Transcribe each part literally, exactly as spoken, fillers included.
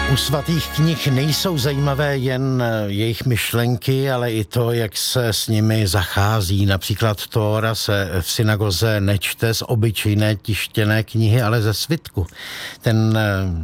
U svatých knih nejsou zajímavé jen jejich myšlenky, ale i to, jak se s nimi zachází. Například Tóra se v synagoze nečte z obyčejné tištěné knihy, ale ze svitku. Ten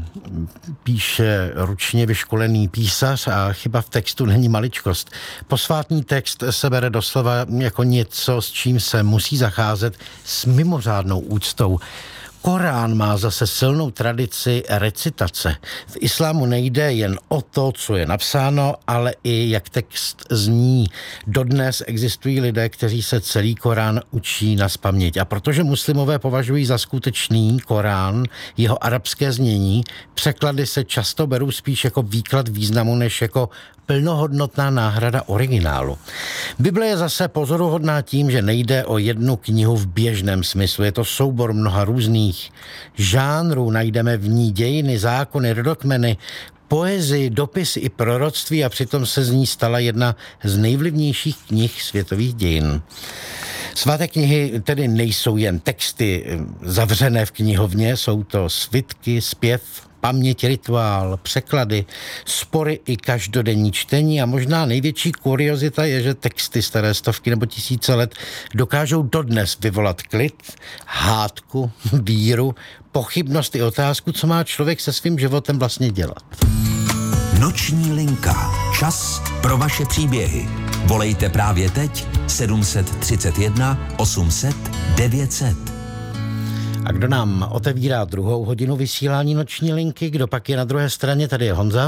píše ručně vyškolený písař a chyba v textu není maličkost. Posvátný text se bere doslova jako něco, s čím se musí zacházet s mimořádnou úctou. Korán má zase silnou tradici recitace. V islámu nejde jen o to, co je napsáno, ale i jak text zní. Dodnes existují lidé, kteří se celý Korán učí nazpaměť. A protože muslimové považují za skutečný Korán jeho arabské znění, překlady se často berou spíš jako výklad významu, než jako plnohodnotná náhrada originálu. Bible je zase pozoruhodná tím, že nejde o jednu knihu v běžném smyslu. Je to soubor mnoha různých žánrů. Najdeme v ní dějiny, zákony, rodokmeny, poezii, dopisy i proroctví a přitom se z ní stala jedna z nejvlivnějších knih světových dějin. Svaté knihy tedy nejsou jen texty zavřené v knihovně, jsou to svitky, zpěv, paměť, rituál, překlady, spory i každodenní čtení a možná největší kuriozita je, že texty staré stovky nebo tisíce let dokážou dodnes vyvolat klid, hádku, víru, pochybnost i otázku, co má člověk se svým životem vlastně dělat. Noční linka. Čas pro vaše příběhy. Volejte právě teď sedm set třicet jedna osm set devět set. A kdo nám otevírá druhou hodinu vysílání noční linky, kdo pak je na druhé straně, tady je Honza.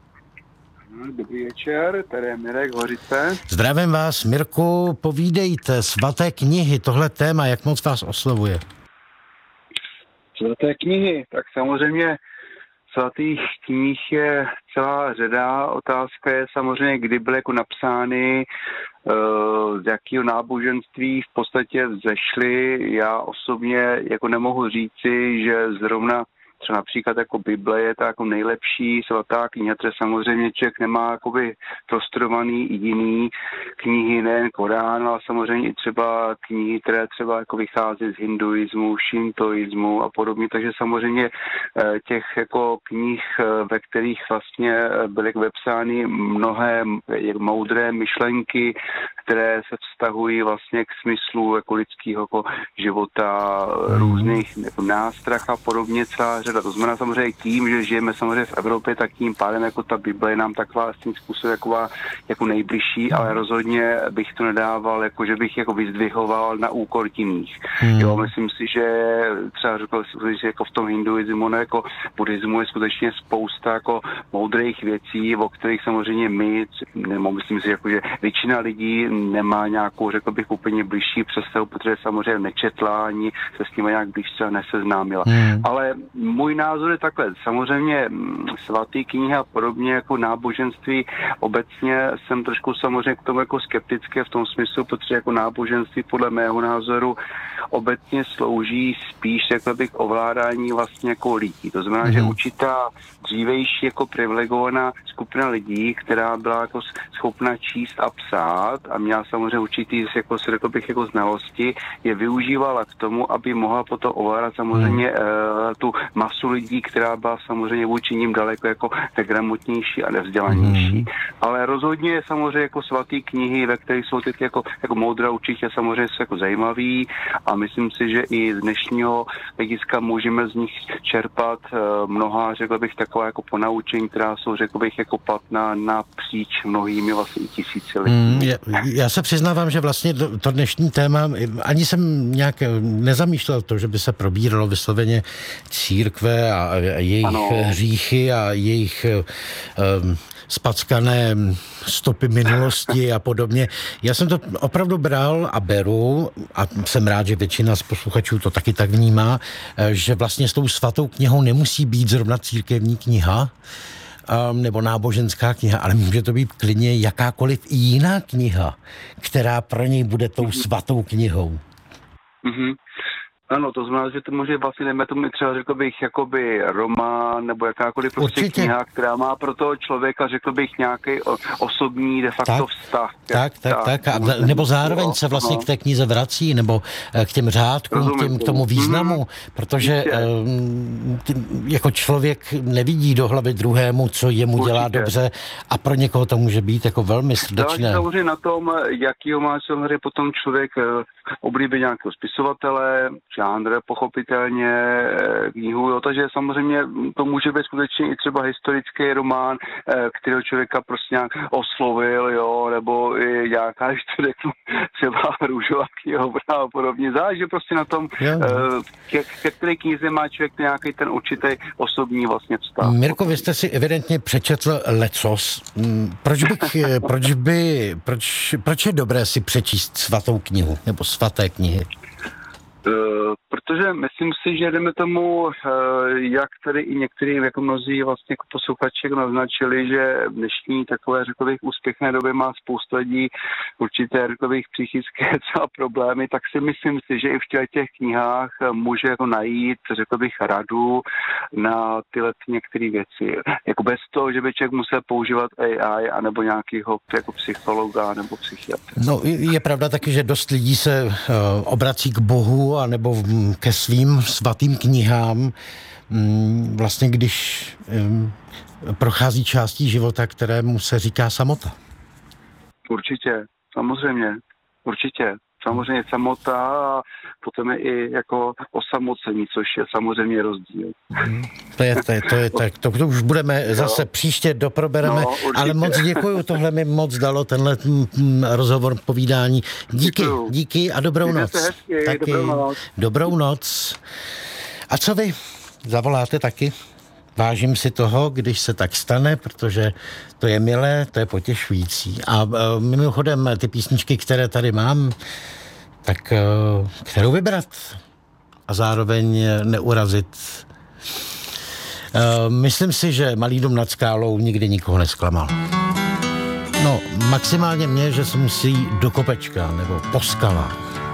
Dobrý večer, tady je Mirek Hořice. Zdravím vás, Mirku, povídejte, svaté knihy, tohle téma, jak moc vás oslovuje? Svaté knihy, tak samozřejmě svatých knih je celá řada. Otázka je samozřejmě, kdy byly jako napsány, z jakého náboženství v podstatě vzešly. Já osobně jako nemohu říci, že zrovna třeba například jako Bible je ta jako nejlepší svatá kniha, protože samozřejmě člověk nemá jakoby prostudovaný i jiný knihy, nejen Korán, ale samozřejmě i třeba knihy, které třeba jako vychází z hinduismu, šintoismu a podobně, takže samozřejmě těch jako knih, ve kterých vlastně byly vepsány mnohé moudré myšlenky, které se vztahují vlastně k smyslu jako lidského jako života, různých jako nástrah a podobně, celá řada. To znamená samozřejmě tím, že žijeme samozřejmě v Evropě, tak tím pádem jako ta Bible je nám taková s tím způsobem jako, jako nejbližší, ale rozhodně bych to nedával, jako že bych jako vyzdvihoval na úkor jiných. Hmm. Jo, myslím si, že třeba řekl že jako v tom hinduismu, ne, jako buddhismu je skutečně spousta jako moudrých věcí, o kterých samozřejmě my, nebo myslím si, jako, že většina lidí nemá nějakou, řekl bych, úplně blížší představu, protože samozřejmě nečetla ani se s nimi nějak blížce neseznámila. Hmm. Ale můj názor je takhle. Samozřejmě svatý knihy a podobně jako náboženství obecně jsem trošku samozřejmě k tomu jako skeptické v tom smyslu, protože jako náboženství podle mého názoru obecně slouží spíš, řekl bych, ovládání vlastně jako lidí. To znamená, mm. že určitá dřívejší jako privilegovaná skupina lidí, která byla jako schopna číst a psát a měla samozřejmě určitý, jako se řekl bych, jako znalosti, je využívala k tomu, aby mohla potom ovládat samozřejmě mm. uh, tu masu lidí, která byla samozřejmě vůči ním daleko jako negramotnější a nevzdělanější. Mm. Ale rozhodně je samozřejmě jako svatý knihy, ve kterých jsou ty jako, jako moudra určitě samozřejmě jsou jako zajímavý a myslím si, že i z dnešního hlediska můžeme z nich čerpat uh, mnoha, řekl bych, taková jako ponaučení, která jsou, řekl bych, jako platná napříč mnohými vlastně i tisíci lidí. Mm, já, já se přiznávám, že vlastně to dnešní téma, ani jsem nějak nezamýšlel to, že by se probíralo vysloveně církve a jejich ano. hříchy a jejich um, spackané stopy minulosti a podobně. Já jsem to opravdu bral a beru a jsem rád, že většina z posluchačů to taky tak vnímá, že vlastně s tou svatou knihou nemusí být zrovna církevní kniha um, nebo náboženská kniha, ale může to být klidně jakákoliv jiná kniha, která pro něj bude tou svatou knihou. Mm-hmm. Ano, to znamená, že to může vlastně, dejme tomu třeba, řekl bych, jakoby román nebo jakákoliv prostě Určitě. kniha, která má pro toho člověka, řekl bych, nějaký o, osobní de facto tak, vztah. Tak, tak, tak. A, nebo zároveň se vlastně k té knize vrací, nebo k těm řádkům, k, těm, k tomu významu, hmm. protože um, ty, jako člověk nevidí do hlavy druhému, co jemu Určitě. dělá dobře, a pro někoho to může být jako velmi srdečné. Tak samozřejmě na tom, jakýho má samozřejmě potom člověk oblíbí nějakého spisovatele, žánr pochopitelně, knihu, jo, takže samozřejmě to může být skutečně i třeba historický román, kterého člověka prostě nějak oslovil, jo, nebo i nějaká, že to řeknu, třeba růžová knihovna a podobně. Záleží prostě na tom, ke, ke které knize má člověk nějaký ten určitý osobní vlastně vztah. Mirko, vy jste si evidentně přečetl lecos. Proč bych, proč by, proč, proč je dobré si přečíst svatou knihu, nebo svaté knihy? Uh, protože myslím si, že jdeme tomu, uh, jak tady i některý, jako mnozí vlastně jako posluchači naznačili, že v dnešní takové, řekl bych, úspěšné době má spousta lidí určité, řekl bych, psychické třeba problémy, tak si myslím si, že i v těch knihách může jako najít, řekl bych, radu na tyhle některé věci. Jako bez toho, že by člověk musel používat A I anebo nějakého jako psychologa nebo psychiatra. No, je pravda taky, že dost lidí se uh, obrací k Bohu a nebo ke svým svatým knihám, vlastně když prochází částí života, kterému se říká samota. Určitě, samozřejmě, určitě. Samozřejmě samota a potom je i jako osamocení, což je samozřejmě rozdíl. Hmm. To je, to je, to je tak, to, to už budeme zase no. příště doprobereme, no, ale moc děkuju, tohle mi moc dalo, tenhle m, m, rozhovor, povídání. Díky, děkuju. díky a dobrou Díky noc. Hezky, taky, dobrou noc. Dobrou noc. A co vy? Zavoláte taky? Vážím si toho, když se tak stane, protože to je milé, to je potěšující. A uh, mimochodem ty písničky, které tady mám, tak uh, kterou vybrat? A zároveň neurazit. Uh, myslím si, že Malý dům nad skálou nikdy nikoho nesklamal. No, maximálně mě, že se musí do kopečka nebo po skalách.